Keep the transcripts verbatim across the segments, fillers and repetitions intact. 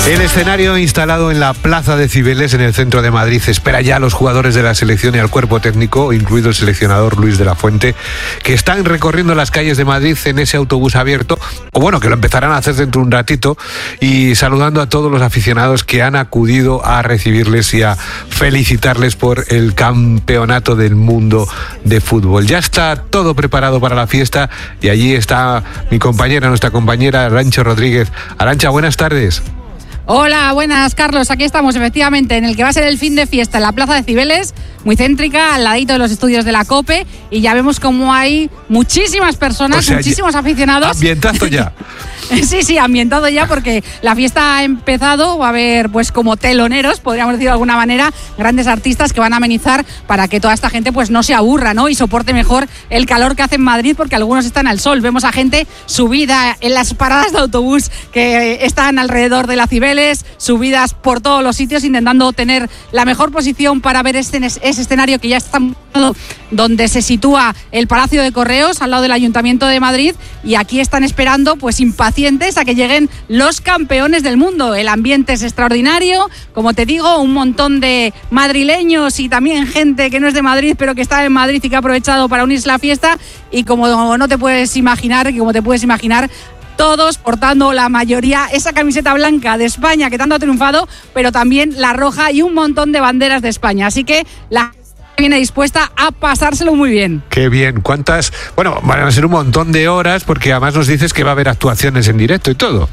El escenario instalado en la Plaza de Cibeles, en el centro de Madrid, espera ya a los jugadores de la selección y al cuerpo técnico, incluido el seleccionador Luis de la Fuente, que están recorriendo las calles de Madrid en ese autobús abierto, o bueno, que lo empezarán a hacer dentro de un ratito, y saludando a todos los aficionados que han acudido a recibirles y a felicitarles por el campeonato del mundo de fútbol. Ya está todo preparado para la fiesta y allí está mi compañera, nuestra compañera Arantxa Rodríguez. Arantxa, buenas tardes. Hola, buenas, Carlos. Aquí estamos, efectivamente, en el que va a ser el fin de fiesta en la Plaza de Cibeles, muy céntrica, al ladito de los estudios de la COPE, y ya vemos como hay muchísimas personas, o sea, muchísimos aficionados. Ambientazo ya. Sí, sí, ambientado ya, porque la fiesta ha empezado. Va a haber, pues, como teloneros, podríamos decir de alguna manera, grandes artistas que van a amenizar para que toda esta gente pues no se aburra, ¿no? Y soporte mejor el calor que hace en Madrid, porque algunos están al sol. Vemos a gente subida en las paradas de autobús que están alrededor de la Cibeles, subidas por todos los sitios, intentando tener la mejor posición para ver este, ese escenario que ya está donde se sitúa el Palacio de Correos, al lado del Ayuntamiento de Madrid, y aquí están esperando, pues, impacientes a que lleguen los campeones del mundo. El ambiente es extraordinario, como te digo, un montón de madrileños y también gente que no es de Madrid, pero que está en Madrid y que ha aprovechado para unirse a la fiesta, y como no te puedes imaginar, como te puedes imaginar, todos portando, la mayoría, esa camiseta blanca de España que tanto ha triunfado, pero también la roja y un montón de banderas de España. Así que la viene dispuesta a pasárselo muy bien. Qué bien. ¿Cuántas? Bueno, van a ser un montón de horas, porque además nos dices que va a haber actuaciones en directo y todo.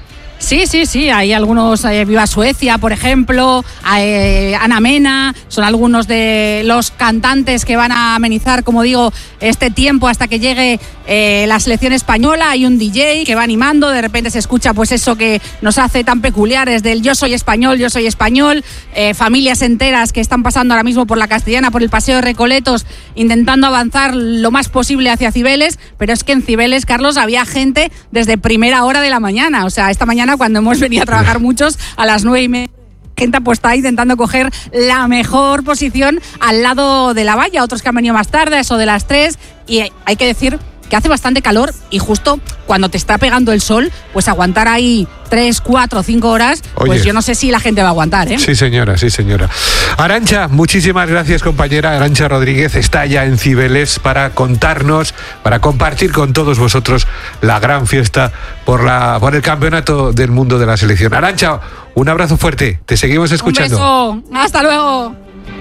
Sí, sí, sí, hay algunos, eh, Viva Suecia, por ejemplo, eh, Ana Mena, son algunos de los cantantes que van a amenizar, como digo, este tiempo hasta que llegue eh, la selección española. Hay un D J que va animando, de repente se escucha pues eso que nos hace tan peculiares del yo soy español, yo soy español, eh, familias enteras que están pasando ahora mismo por la Castellana, por el Paseo de Recoletos, intentando avanzar lo más posible hacia Cibeles, pero es que en Cibeles, Carlos, había gente desde primera hora de la mañana, o sea, esta mañana cuando hemos venido a trabajar muchos, a las nueve y media, gente pues está intentando coger la mejor posición al lado de la valla, otros que han venido más tarde, eso de las tres, y hay que decir que hace bastante calor, y justo cuando te está pegando el sol, pues aguantar ahí tres, cuatro, cinco horas, Oye, pues yo no sé si la gente va a aguantar, ¿eh? Sí, señora, sí, señora. Arantxa, muchísimas gracias, compañera. Arantxa Rodríguez está ya en Cibeles para contarnos, para compartir con todos vosotros la gran fiesta por, la, por el campeonato del mundo de la selección. Arantxa, un abrazo fuerte, te seguimos escuchando. Un beso, hasta luego.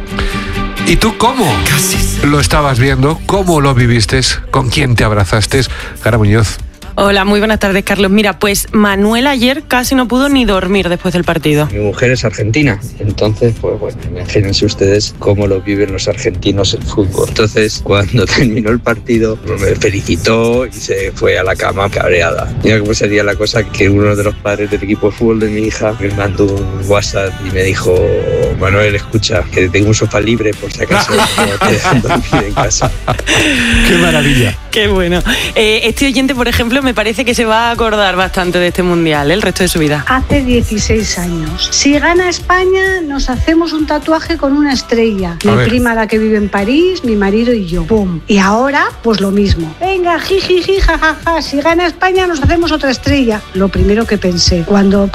¿Y tú cómo lo estabas viendo? ¿Cómo lo viviste? ¿Con quién te abrazaste? Jara Muñoz. Hola, muy buenas tardes, Carlos. Mira, pues Manuel ayer casi no pudo ni dormir después del partido. Mi mujer es argentina, entonces, pues bueno, imagínense ustedes cómo lo viven los argentinos el fútbol. Entonces, cuando terminó el partido, me felicitó y se fue a la cama cabreada. Mira cómo sería la cosa que uno de los padres del equipo de fútbol de mi hija me mandó un WhatsApp y me dijo: Manuel, escucha, que tengo un sofá libre por si acaso no te dejan dormir en casa. ¡Qué maravilla! Qué bueno. Eh, este oyente, por ejemplo, me parece que se va a acordar bastante de este mundial, ¿eh? El resto de su vida. Hace dieciséis años. Si gana España, nos hacemos un tatuaje con una estrella. A mi ver. prima, la que vive en París, mi marido y yo. ¡Pum! Y ahora, pues lo mismo. Venga, jijiji, jajaja. Si gana España, nos hacemos otra estrella. Lo primero que pensé, cuando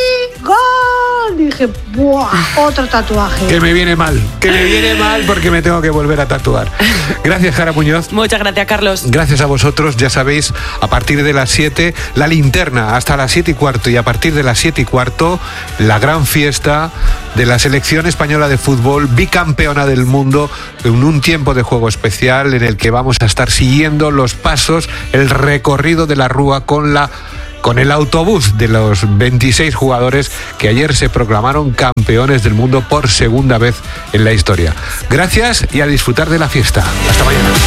¡gol! Dije, ¡buah! Otro tatuaje. Que me viene mal, que me viene mal porque me tengo que volver a tatuar. Gracias, Jara Muñoz. Muchas gracias, Carlos. Gracias a vosotros, ya sabéis, a partir de las siete, la linterna hasta las siete y cuarto, y a partir de las siete y cuarto, la gran fiesta de la selección española de fútbol, bicampeona del mundo, en un tiempo de juego especial en el que vamos a estar siguiendo los pasos, el recorrido de la Rúa con la con el autobús de los veintiséis jugadores que ayer se proclamaron campeones del mundo por segunda vez en la historia. Gracias y a disfrutar de la fiesta. Hasta mañana.